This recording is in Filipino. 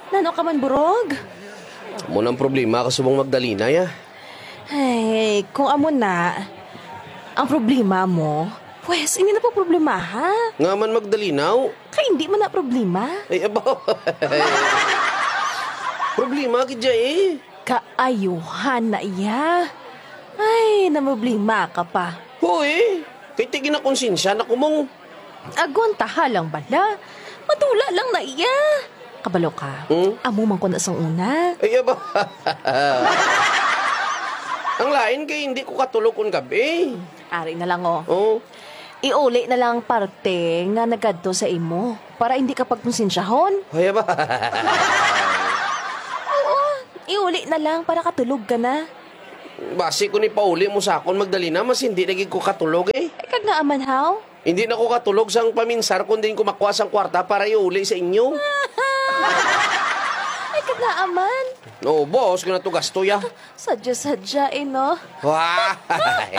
Nano ka man burog? Munang problema ka subong Magdalena, ya. Ay, kung amo na, ang problema mo, pues, hindi na po problema, ha? Nga man Magdalena, Kaya hindi mo na problema. ay aba. Problema kidya eh. Kaayuhan na iya. Ay, namblema ka pa. Hoy, kay tigin na konsensya na kumong. Agwantaha lang bala. Madula lang na iya. Kabalo ka. Amo man ko na sang una. Ay aba. Ang lain kay hindi ko katulog kung gabi. Ari na lang oh. Oh. Iuli na lang parte nga nagadto sa imo para hindi ka pagkonsensyahon. Ay aba. Oo, iuli na lang para katulog ka na. Basi ko ni pauli mo sa akon Magdalena, mas hindi naging ko katulog eh. Ay kag nga aman haw. Hindi na ko katulog sang paminsar kundi ko makuha sang kwarta para iuli sa inyo. Ay kag nga aman. No, boss, ko na to gasto ya. Sadya-sadya no. Wah!